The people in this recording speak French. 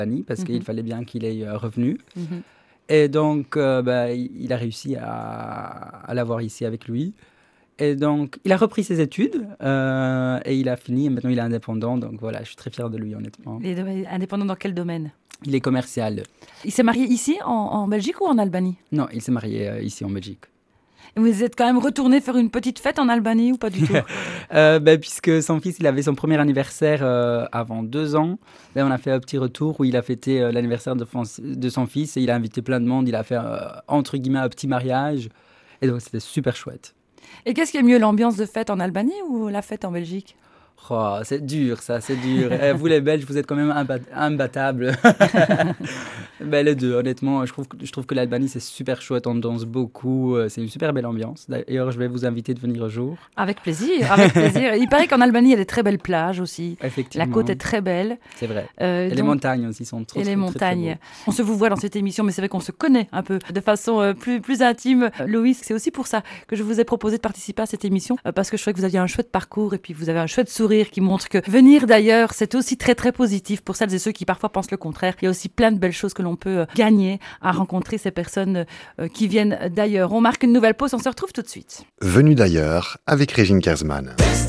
Albanie parce qu'il fallait bien qu'il ait revenu. Mhm. Et donc, il a réussi à l'avoir ici avec lui. Et donc, il a repris ses études et il a fini. Et maintenant, il est indépendant. Donc voilà, je suis très fier de lui, honnêtement. Il est indépendant dans quel domaine? Il est commercial. Il s'est marié ici, en Belgique ou en Albanie? Non, il s'est marié ici en Belgique. Et vous êtes quand même retourné faire une petite fête en Albanie ou pas du tout? Puisque son fils, il avait son premier anniversaire avant 2 ans. Là, on a fait un petit retour où il a fêté l'anniversaire de son fils et il a invité plein de monde. Il a fait, entre guillemets, un petit mariage. Et donc, c'était super chouette. Et qu'est-ce qui est mieux, l'ambiance de fête en Albanie ou la fête en Belgique? Oh, c'est dur, ça, c'est dur. Vous, les Belges, vous êtes quand même imbattables. Les deux, honnêtement, je trouve que l'Albanie, c'est super chouette. On danse beaucoup. C'est une super belle ambiance. D'ailleurs, je vais vous inviter de venir un jour. Avec plaisir, avec plaisir. Il paraît qu'en Albanie, il y a des très belles plages aussi. Effectivement. La côte est très belle. C'est vrai. Et les montagnes aussi sont trop, et les très, montagnes. très, très On se vous voit dans cette émission, mais c'est vrai qu'on se connaît un peu de façon plus intime. Loïs, c'est aussi pour ça que je vous ai proposé de participer à cette émission, parce que je trouvais que vous aviez un chouette parcours et puis vous avez un chouette sourire qui montre que venir d'ailleurs, c'est aussi très très positif pour celles et ceux qui parfois pensent le contraire. Il y a aussi plein de belles choses que l'on peut gagner à rencontrer ces personnes qui viennent d'ailleurs. On marque une nouvelle pause, on se retrouve tout de suite. Venu d'ailleurs avec Régine Kersman.